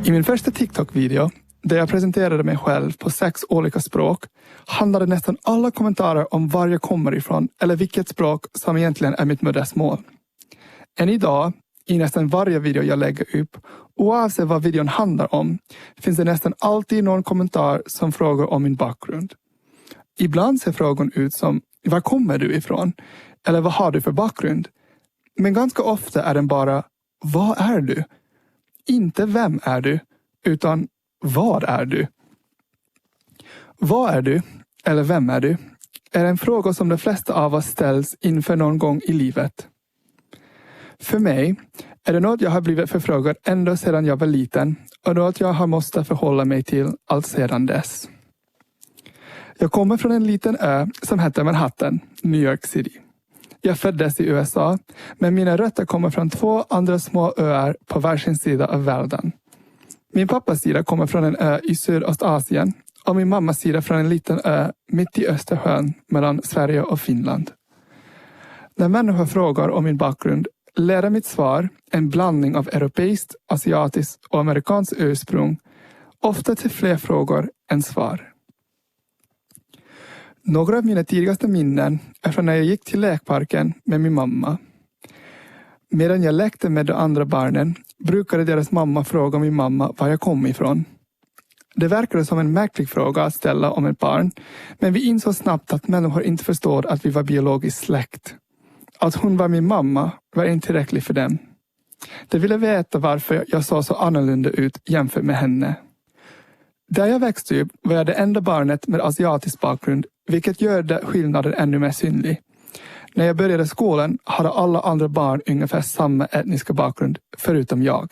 I min första TikTok-video, där jag presenterade mig själv på 6 olika språk, handlade nästan alla kommentarer om var jag kommer ifrån eller vilket språk som egentligen är mitt modersmål. Än idag, i nästan varje video jag lägger upp, oavsett vad videon handlar om, finns det nästan alltid någon kommentar som frågar om min bakgrund. Ibland ser frågan ut som, var kommer du ifrån? Eller vad har du för bakgrund? Men ganska ofta är den bara, vad är du? Inte vem är du, utan vad är du? Vad är du, eller vem är du, är en fråga som de flesta av oss ställs inför någon gång i livet. För mig är det något jag har blivit förfrågad ända sedan jag var liten och något jag har måste förhålla mig till allt sedan dess. Jag kommer från en liten ö som heter Manhattan, New York City. Jag föddes i USA, men mina rötter kommer från 2 andra små öar på varsin sida av världen. Min pappas sida kommer från en ö i Sydostasien och min mammas sida från en liten ö mitt i Östersjön mellan Sverige och Finland. När människor frågar om min bakgrund leder mitt svar, en blandning av europeiskt, asiatiskt och amerikanskt ursprung, ofta till fler frågor än svar. Några av mina tidigaste minnen är från när jag gick till lekparken med min mamma. Medan jag lekte med de andra barnen brukade deras mamma fråga min mamma var jag kom ifrån. Det verkade som en märklig fråga att ställa om ett barn, men vi insåg snabbt att människor inte förstod att vi var biologiskt släkt. Att hon var min mamma var inte tillräckligt för dem. De ville veta varför jag såg så annorlunda ut jämfört med henne. Där jag växte upp var jag det enda barnet med asiatisk bakgrund, vilket gör skillnaden ännu mer synlig. När jag började skolan hade alla andra barn ungefär samma etniska bakgrund, förutom jag.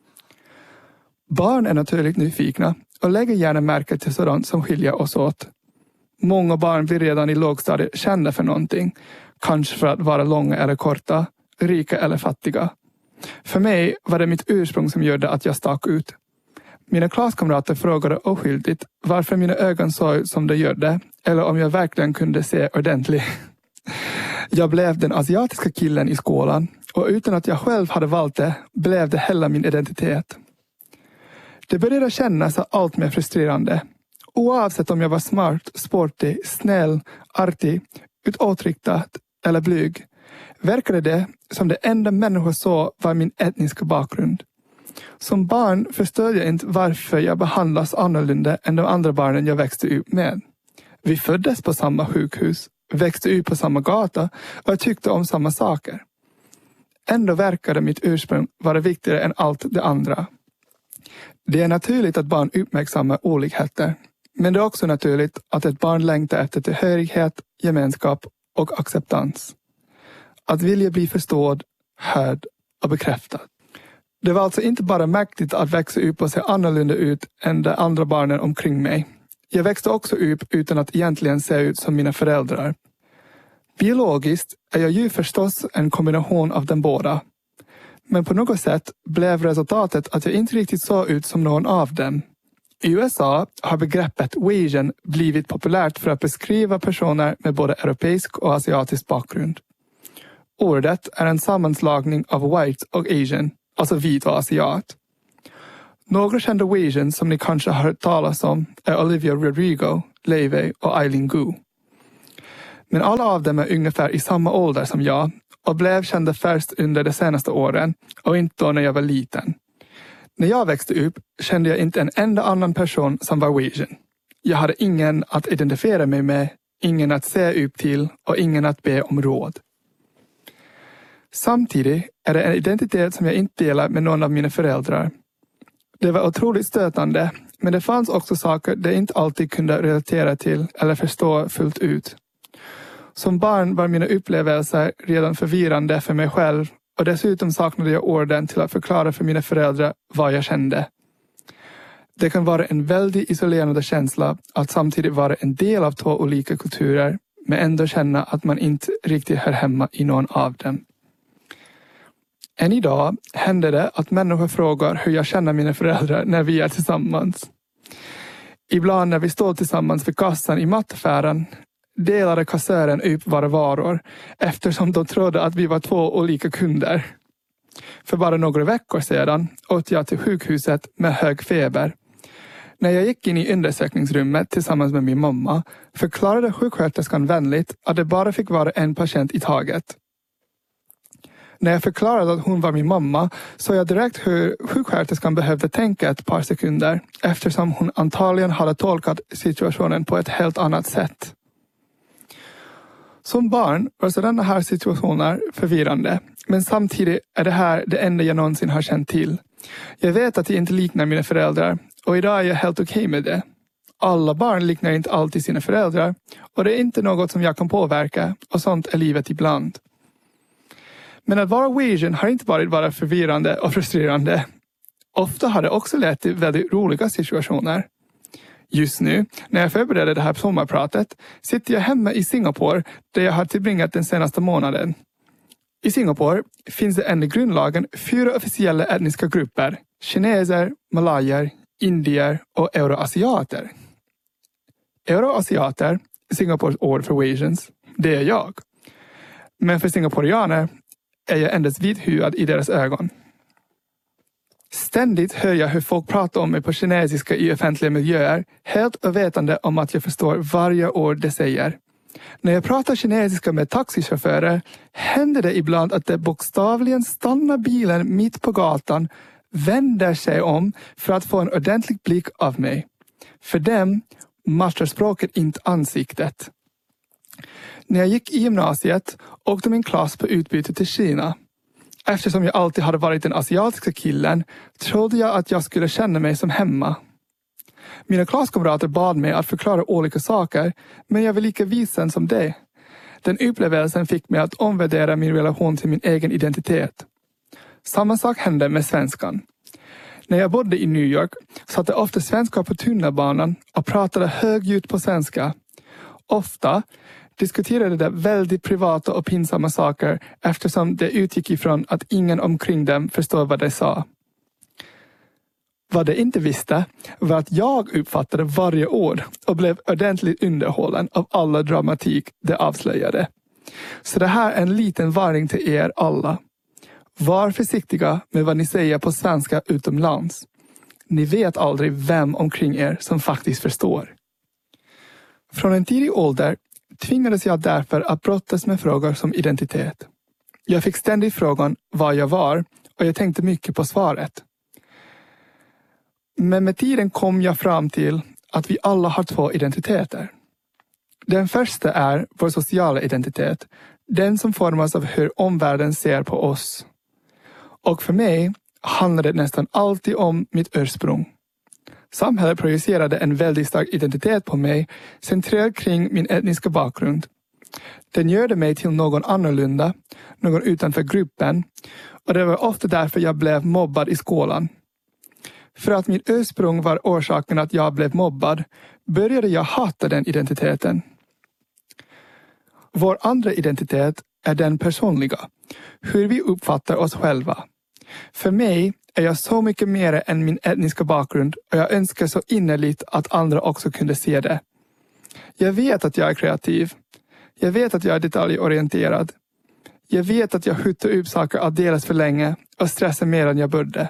Barn är naturligt nyfikna och lägger gärna märke till sådant som skiljer oss åt. Många barn blir redan i lågstadiet kända för någonting, kanske för att vara långa eller korta, rika eller fattiga. För mig var det mitt ursprung som gjorde att jag stack ut. Mina klasskamrater frågade oskyldigt varför mina ögon såg ut som de gjorde eller om jag verkligen kunde se ordentligt. Jag blev den asiatiska killen i skolan och utan att jag själv hade valt det blev det hela min identitet. Det började kännas allt mer frustrerande. Oavsett om jag var smart, sportig, snäll, artig, utåtriktad eller blyg verkade det som det enda människor såg var min etniska bakgrund. Som barn förstod jag inte varför jag behandlas annorlunda än de andra barnen jag växte upp med. Vi föddes på samma sjukhus, växte upp på samma gata och tyckte om samma saker. Ändå verkade mitt ursprung vara viktigare än allt det andra. Det är naturligt att barn uppmärksammar olikheter, men det är också naturligt att ett barn längtar efter tillhörighet, gemenskap och acceptans. Att vilja bli förstådd, hörd och bekräftad. Det var alltså inte bara mäktigt att växa upp och se annorlunda ut än de andra barnen omkring mig. Jag växte också upp utan att egentligen se ut som mina föräldrar. Biologiskt är jag ju förstås en kombination av dem båda. Men på något sätt blev resultatet att jag inte riktigt såg ut som någon av dem. I USA har begreppet Asian blivit populärt för att beskriva personer med både europeisk och asiatisk bakgrund. Ordet är en sammanslagning av white och Asian, alltså vit och asiat. Några kända Asians som ni kanske har hört talas om är Olivia Rodrigo, Leivey och Eileen Gu. Men alla av dem är ungefär i samma ålder som jag och blev kända först under de senaste åren och inte då när jag var liten. När jag växte upp kände jag inte en enda annan person som var Asian. Jag hade ingen att identifiera mig med, ingen att se upp till och ingen att be om råd. Samtidigt är det en identitet som jag inte delar med någon av mina föräldrar. Det var otroligt stötande, men det fanns också saker det inte alltid kunde relatera till eller förstå fullt ut. Som barn var mina upplevelser redan förvirrande för mig själv och dessutom saknade jag orden till att förklara för mina föräldrar vad jag kände. Det kan vara en väldigt isolerande känsla att samtidigt vara en del av 2 olika kulturer men ändå känna att man inte riktigt hör hemma i någon av dem. Än idag händer det att människor frågar hur jag känner mina föräldrar när vi är tillsammans. Ibland när vi står tillsammans vid kassan i mataffären delade kassören upp våra varor eftersom de trodde att vi var 2 olika kunder. För bara några veckor sedan åkte jag till sjukhuset med hög feber. När jag gick in i undersökningsrummet tillsammans med min mamma förklarade sjuksköterskan vänligt att det bara fick vara en patient i taget. När jag förklarade att hon var min mamma såg jag direkt hur sjuksköterskan behövde tänka ett par sekunder eftersom hon antagligen hade tolkat situationen på ett helt annat sätt. Som barn var sådana här situationer förvirrande, men samtidigt är det här det enda jag någonsin har känt till. Jag vet att jag inte liknar mina föräldrar och idag är jag helt okej med det. Alla barn liknar inte alltid sina föräldrar och det är inte något som jag kan påverka och sånt är livet ibland. Men att vara Weisian har inte varit bara förvirrande och frustrerande. Ofta har det också lett till väldigt roliga situationer. Just nu, när jag förbereder det här sommarpratet, sitter jag hemma i Singapore där jag har tillbringat den senaste månaden. I Singapore finns det enligt grundlagen 4 officiella etniska grupper. Kineser, malajer, indier och euroasiater. Euroasiater, Singapores ord för Weisians, det är jag. Men för singaporianer är jag endast vithyad i deras ögon. Ständigt hör jag hur folk pratar om mig på kinesiska i offentliga miljöer, helt ovetande om att jag förstår varje ord de säger. När jag pratar kinesiska med taxichaufförer händer det ibland att de bokstavligen stannar bilen mitt på gatan, vänder sig om för att få en ordentlig blick av mig. För dem matchar språket inte ansiktet. När jag gick i gymnasiet åkte min klass på utbyte till Kina. Eftersom jag alltid hade varit den asiatiska killen trodde jag att jag skulle känna mig som hemma. Mina klasskamrater bad mig att förklara olika saker, men jag var lika visen som det. Den upplevelsen fick mig att omvärdera min relation till min egen identitet. Samma sak hände med svenskan. När jag bodde i New York satt det ofta svenskar på tunnelbanan och pratade högljutt på svenska. Ofta diskuterade de väldigt privata och pinsamma saker eftersom det utgick ifrån att ingen omkring dem förstod vad de sa. Vad de inte visste var att jag uppfattade varje ord och blev ordentligt underhållen av alla dramatik de avslöjade. Så det här är en liten varning till er alla. Var försiktiga med vad ni säger på svenska utomlands. Ni vet aldrig vem omkring er som faktiskt förstår. Från en tidig ålder tvingades jag därför att brottas med frågor som identitet. Jag fick ständigt frågan vad jag var och jag tänkte mycket på svaret. Men med tiden kom jag fram till att vi alla har 2 identiteter. Den första är vår sociala identitet, den som formas av hur omvärlden ser på oss. Och för mig handlar det nästan alltid om mitt ursprung. Samhället projicerade en väldigt stark identitet på mig, centrerad kring min etniska bakgrund. Den gjorde mig till någon annorlunda, någon utanför gruppen, och det var ofta därför jag blev mobbad i skolan. För att mitt ursprung var orsaken att jag blev mobbad, började jag hata den identiteten. Vår andra identitet är den personliga, hur vi uppfattar oss själva. För mig är jag så mycket mer än min etniska bakgrund och jag önskar så innerligt att andra också kunde se det. Jag vet att jag är kreativ. Jag vet att jag är detaljorienterad. Jag vet att jag skjuter upp saker alldeles för länge och stressar mer än jag borde.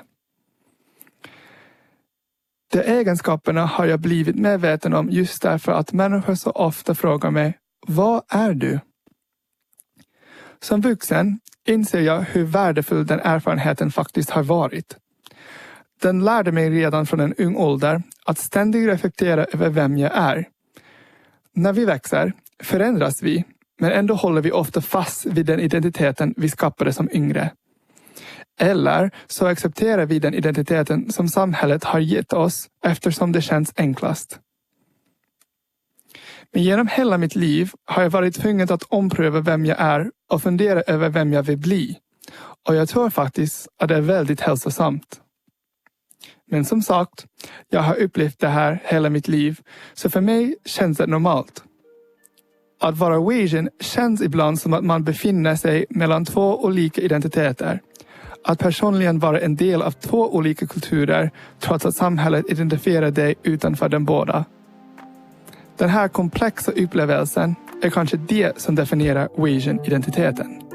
De egenskaperna har jag blivit medveten om just därför att människor så ofta frågar mig, vad är du? Som vuxen inser jag hur värdefull den erfarenheten faktiskt har varit. Den lärde mig redan från en ung ålder att ständigt reflektera över vem jag är. När vi växer förändras vi, men ändå håller vi ofta fast vid den identiteten vi skapade som yngre. Eller så accepterar vi den identiteten som samhället har gett oss eftersom det känns enklast. Men genom hela mitt liv har jag varit tvungen att ompröva vem jag är och fundera över vem jag vill bli. Och jag tror faktiskt att det är väldigt hälsosamt. Men som sagt, jag har upplevt det här hela mitt liv, så för mig känns det normalt. Att vara Weisian känns ibland som att man befinner sig mellan 2 olika identiteter. Att personligen vara en del av 2 olika kulturer trots att samhället identifierar dig utanför den båda. Den här komplexa upplevelsen är kanske det som definierar Weisian-identiteten.